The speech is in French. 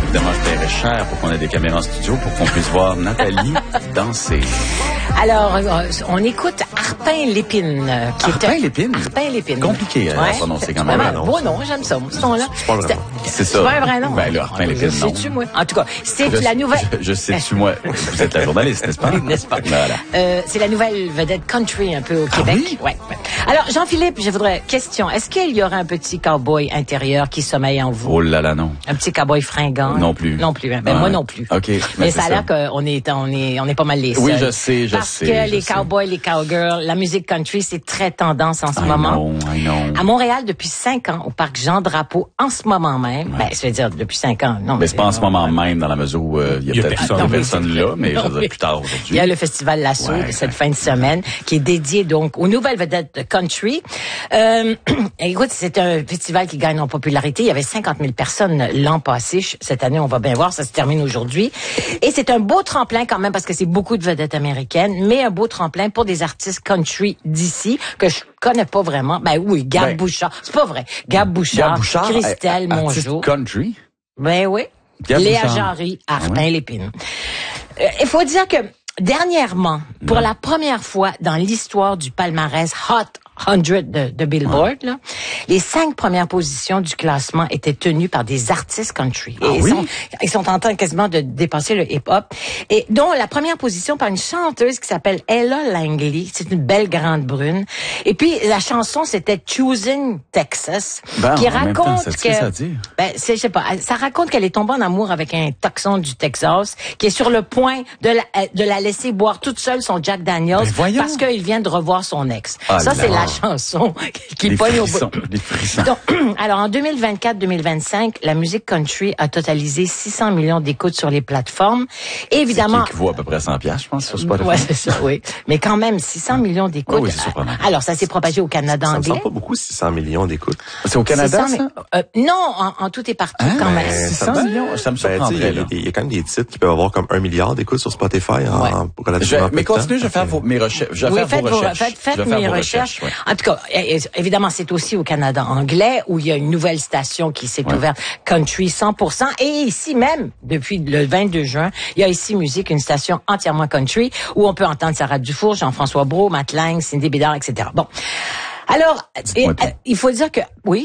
évidemment, je paierais cher pour qu'on ait des caméras en studio pour qu'on puisse voir Nathalie danser. Alors, on écoute Arpin Lépine. Arpin Lépine? Arpin Lépine. Compliqué à prononcer quand même. Bon, non, j'aime ça. Ce son-là. C'est pas vrai. C'est ça. C'est pas un vrai nom. Ben, le Arpin Lépine, non. Sais-tu, moi? En tout cas, c'est la nouvelle... Je sais-tu, moi. Vous êtes la journaliste, n'est-ce pas? N'est-ce pas? Voilà. C'est la nouvelle vedette country un peu au Québec. Oui? Ouais. Alors, Jean-Philippe, je voudrais... Question. Est-ce qu'il y aurait un petit cow-boy intérieur qui sommeille en vous? Oh là là, non. Un petit cow-boy fringant? Non plus. Non plus. Hein? Ben, moi non plus. OK. Mais ça a l'air qu'on est pas mal les seuls. Oui, je sais. Parce que les cowboys, les cowgirls, la musique country, c'est très tendance en ce moment. I know. À Montréal, depuis 5 ans, au parc Jean-Drapeau, en ce moment même. Ben, ça veut dire depuis 5 ans. Non, mais c'est pas en ce moment même, dans la mesure où il y a peut-être personne là, mais je veux dire plus tard aujourd'hui. Il y a le festival Lasso de cette fin de semaine qui est dédié donc aux nouvelles vedettes de country. Écoute, c'est un festival qui gagne en popularité. Il y avait 50 000 personnes l'an passé. Cette année, on va bien voir, ça se termine aujourd'hui. Et c'est un beau tremplin quand même parce que c'est beaucoup de vedettes américaines, mais un beau tremplin pour des artistes country d'ici que je connais pas vraiment. Ben oui, Gab Bouchard. C'est pas vrai. Gab Bouchard, Christelle Mongeau. Country? Ben oui. Léa Jarry, Arpin Lépine. Il faut dire que dernièrement, pour la première fois dans l'histoire du palmarès Hot 100 de Billboard, là, les 5 premières positions du classement étaient tenues par des artistes country. Et ils sont en train quasiment de dépasser le hip-hop. Et dont la première position par une chanteuse qui s'appelle Ella Langley. C'est une belle grande brune. Et puis, la chanson, c'était Choosing Texas, qui raconte je sais pas, ça raconte qu'elle est tombée en amour avec un Texan du Texas, qui est sur le point de la laisser boire toute seule son Jack Daniels, parce qu'il vient de revoir son ex. Ça, c'est la chanson qui pogne au bout. Des frissons. Donc, alors, en 2024-2025, la musique country a totalisé 600 millions d'écoutes sur les plateformes. Et évidemment... Ce qui équivaut à peu près à 100 piastres, je pense, sur Spotify. Ouais, c'est ça, oui. Mais quand même, 600 millions d'écoutes. Oui, c'est surprenant. Alors, ça s'est propagé au Canada anglais. Ça me semble pas beaucoup, 600 millions d'écoutes. C'est au Canada, ça? Non, en tout et partout, quand même. 600 millions, ça me surprendrait, là. Il y a quand même des titres qui peuvent avoir comme 1 milliard d'écoutes sur Spotify pour relativement peu de temps. Mais continuez, je vais faire mes recherches. Faites mes recherches. En tout cas, évidemment, c'est aussi au Canada anglais où il y a une nouvelle station qui s'est ouverte, Country 100%. Et ici même, depuis le 22 juin, il y a ici Musique, une station entièrement country où on peut entendre Sarah Dufour, Jean-François Brault, Matt Lang, Cindy Bédard, etc. Bon. Alors, il faut dire que, oui.